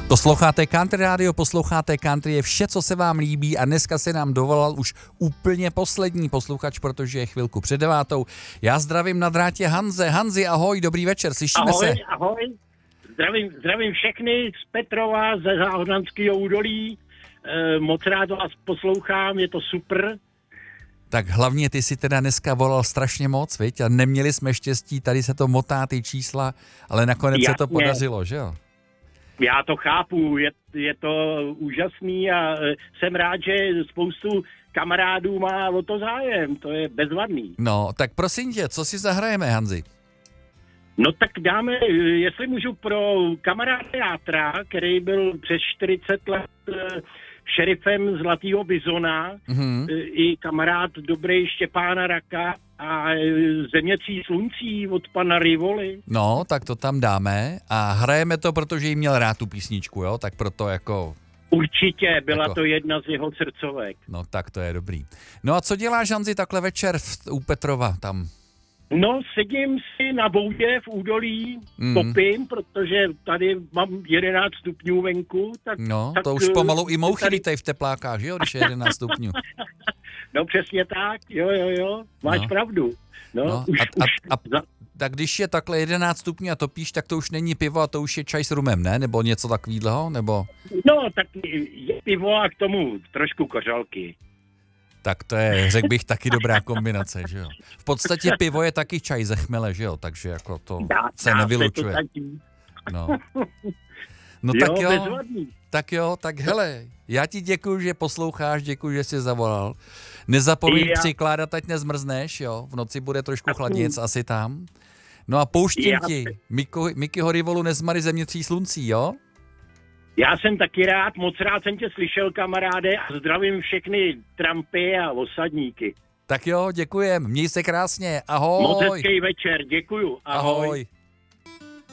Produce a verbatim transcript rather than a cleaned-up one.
Posloucháte Country Radio, posloucháte Country je vše, co se vám líbí a dneska se nám dovolal už úplně poslední posluchač, protože je chvilku před devátou. Já zdravím na drátě Hanze. Hanzi, ahoj, dobrý večer, slyšíme ahoj, se? Ahoj, zdravím, zdravím všechny z Petrova, ze Záhornanského údolí. E, moc rád vás poslouchám, je to super. Tak hlavně ty si teda dneska volal strašně moc, viď? A neměli jsme štěstí, tady se to motá ty čísla, ale nakonec Jasně. se to podařilo, že jo? Já to chápu, je, je to úžasný a jsem rád, že spoustu kamarádů má o to zájem, to je bezvadný. No, tak prosím tě, co si zahrajeme, Hanzi? No tak dáme, jestli můžu, pro kamaráda Játra, který byl přes čtyřicet let šerifem Zlatýho bizona, mm-hmm. i kamarád dobrý Štěpána Raka a Zemětří sluncí od pana Rivoli. No, tak to tam dáme a hrajeme to, protože jí měl rád tu písničku, jo? Tak proto jako... Určitě, byla jako... to jedna z jeho srdcovek. No tak to je dobrý. No a co děláš, Hanzi, takhle večer v, u Petrova tam? No, sedím si na boudě v údolí, mm. topím, protože tady mám jedenáct stupňů venku. Tak, no, tak, to už pomalu i mouchy tady... lítají v teplákách, že jo, když je jedenáct stupňů. No přesně tak, jo, jo, jo, máš no. pravdu. No, no. Už, a, už a, a, za... tak když je takhle jedenáct stupňů a topíš, tak to už není pivo a to už je čaj s rumem, ne? Nebo něco takového, nebo... No, tak je pivo a k tomu trošku kořalky. Tak to je, řekl bych, taky dobrá kombinace, že jo. V podstatě pivo je taky čaj ze chmele, že jo, takže jako to dá, se dá nevylučuje. Se no, no jo, tak jo, bezvadný. tak jo, tak hele, já ti děkuju, že posloucháš, děkuju, že jsi zavolal. Nezapomeň já. přikládat, ať nezmrzneš, jo, v noci bude trošku chladněc asi tam. No a pouštím já. ti, Mikyho Rivolu Nezmary Zemětří sluncí, jo? Já jsem taky rád, moc rád jsem tě slyšel, kamaráde, a zdravím všechny trampy a osadníky. Tak jo, děkujem, měj se krásně, ahoj. Moc hezký večer, děkuju, ahoj. ahoj.